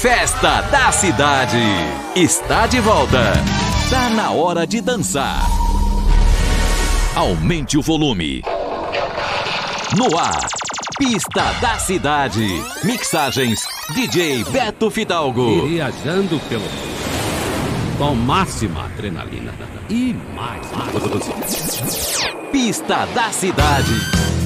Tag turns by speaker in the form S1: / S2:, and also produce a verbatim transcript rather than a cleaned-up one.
S1: Festa da Cidade está de volta. Tá na hora de dançar. Aumente o volume. No ar, Pista da Cidade. Mixagens D J Beto Fidalgo.
S2: Viajando pelo mundo com máxima adrenalina e mais música.
S1: Pista da Cidade.